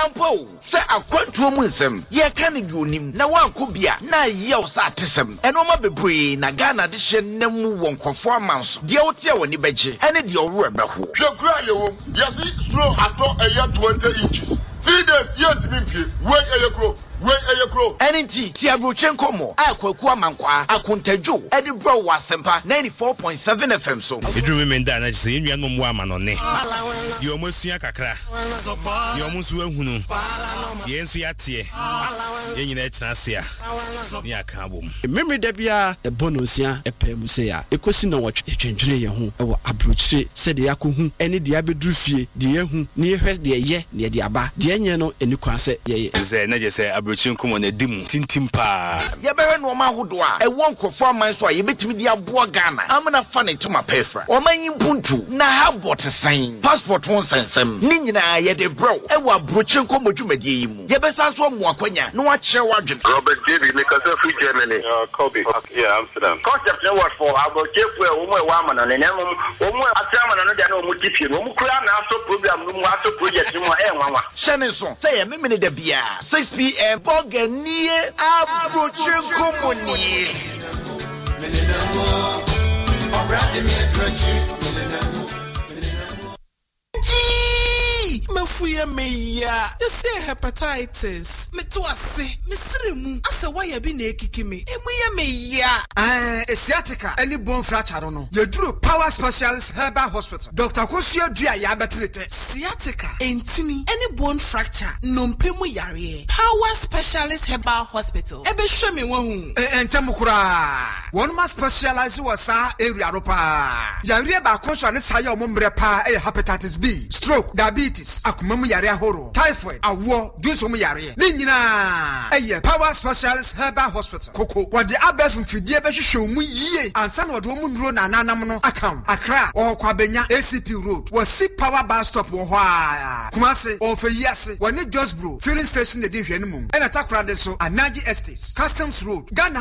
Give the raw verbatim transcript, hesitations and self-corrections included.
Yampo, say a quantum ye can do him. Now one could be a na yell satism. And Oma Bebre, Nagana addition, Nemu won't performance. The Otia when you beji, and it your rubber. You cry, you see, slow at all a year twenty inches. Three days, yet to be wait a year grow. Wait a year grow. And indeed, Tiabrochenko mo, Aqua Mankwa, Akuntejo, Edinburgh was Sempa ninety-four point seven F M. So, you remember that I say you are no woman on it. You almost see a cacra. You almost will who know. Yes, we are here. You need Transia. Near Cabo. Memory Debia, a bonosia, a pemusea, a question on what a change who our abruche said the Yaku, any diabedrufi, the Yahu, near her, the ye, near the Abba, the Anyano, and you can say, yes, I just say, Abruchin come on a dim, tintimpa. Yabera no ma wodoa. I won't conform my so you bet me the Abua Ghana. I'm not funny to my pefra. Or my Ubuntu, na have what a sign. Passport won't send some. Nina, yet a bro. I will Bruchin come with you, Medium. Yabesa so Mwakwanya, no watch your wagon. Robert David, make us a free Germany. Uh, Kobe. Yeah, Amsterdam. Concept no word for our chief where woman woman and then woman a chairman and no multiple. No crown also program, no matter project, no more. Shannon, say a minute the beer. six p.m. Boganie Abruchin Company. Mafuya meya, you say hepatitis. Me to ase, me sirimu. Asa why you be na kiki me? Emuya meya. Ah, sciatica, any bone fracture no. You do Power Specialist Herbal Hospital. Doctor Kosio Dia ya betrete. Sciatica, entini, any bone fracture, nompemu yare. Power Specialist Herbal Hospital. Ebe show me one. Eh, entemukura. One must specialize wasa area ropa. Yare ba konswa ne saya omombre pa e hepatitis B, stroke, diabetes, akumamu yare ahoro, typhoid, awo, dunsomu yare. Ni nyina eye Power Specialist Herbal Hospital. Koko, wade abef mfidie be hwehwe mu yie. Ansa na wade omu nduro na nanam no akam. Accra, o kwabenya A C P Road. Wasi Power Bus Stop wo ho a. Kumase, o fe yiase, wani Josbro, filling station de di hwe no mum. Ena takra de so Anaji Estates, Customs Road, Ghana